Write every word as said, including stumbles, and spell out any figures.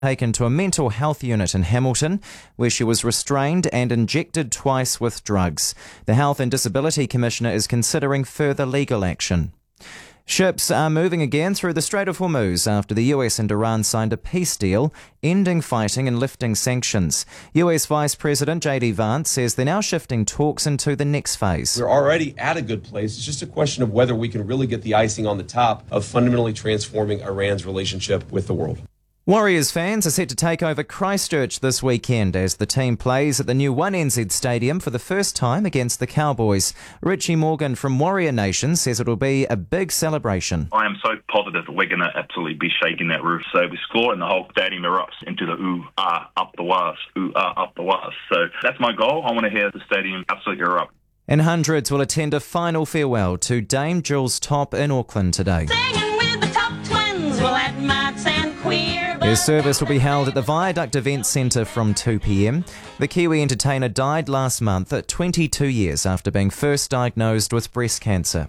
taken to a mental health unit in Hamilton, where she was restrained and injected twice with drugs. The Health and Disability Commissioner is considering further legal action. Ships are moving again through the Strait of Hormuz after the U S and Iran signed a peace deal, ending fighting and lifting sanctions. U S Vice President J D Vance says they're now shifting talks into the next phase. We're already at a good place. It's just a question of whether we can really get the icing on the top of fundamentally transforming Iran's relationship with the world. Warriors fans are set to take over Christchurch this weekend as the team plays at the new one N Z Stadium for the first time against the Cowboys. Richie Morgan from Warrior Nation says it will be a big celebration. I am so positive that we're going to absolutely be shaking that roof. So we score and the whole stadium erupts into the ooh, ah, up the was, ooh, ah, up the was. So that's my goal. I want to hear the stadium absolutely erupt. And hundreds will attend a final farewell to Dame Jules Top in Auckland today. Singing with the Top Twins, well that might sound queer. Her service will be held at the Viaduct Event Centre from two p m. The Kiwi entertainer died last month at twenty-two years after being first diagnosed with breast cancer.